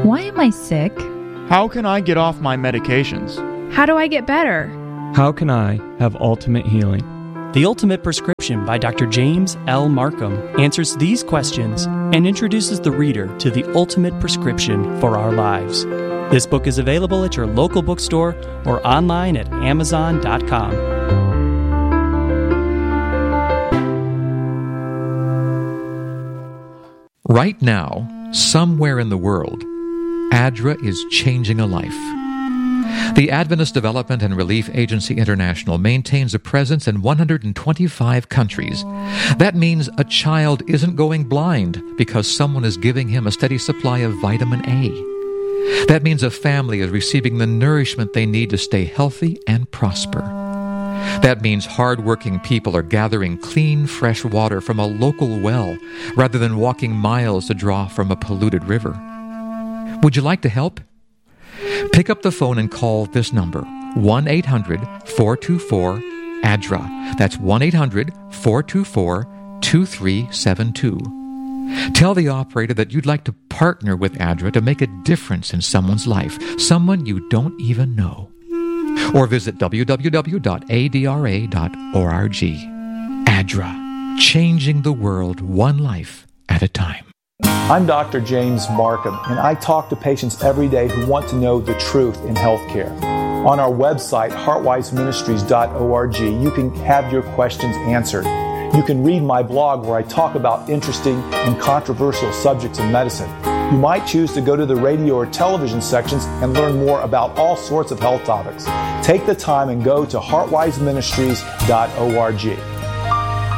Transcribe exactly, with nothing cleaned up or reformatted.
Why am I sick? How can I get off my medications? How do I get better? How can I have ultimate healing? The Ultimate Prescription by Doctor James L. Markham answers these questions and introduces the reader to the ultimate prescription for our lives. This book is available at your local bookstore or online at amazon dot com. Right now, somewhere in the world, A D R A is changing a life. The Adventist Development and Relief Agency International maintains a presence in one hundred twenty-five countries. That means a child isn't going blind because someone is giving him a steady supply of vitamin A. That means a family is receiving the nourishment they need to stay healthy and prosper. That means hard-working people are gathering clean, fresh water from a local well rather than walking miles to draw from a polluted river. Would you like to help? Pick up the phone and call this number, one eight hundred four two four A D R A. That's one eight hundred four two four two three seven two. Tell the operator that you'd like to partner with A D R A to make a difference in someone's life, someone you don't even know. Or visit w w w dot a d r a dot org. A D R A, changing the world one life at a time. I'm Doctor James Markham, and I talk to patients every day who want to know the truth in healthcare. On our website, heart wise ministries dot org, you can have your questions answered. You can read my blog where I talk about interesting and controversial subjects in medicine. You might choose to go to the radio or television sections and learn more about all sorts of health topics. Take the time and go to heart wise ministries dot org.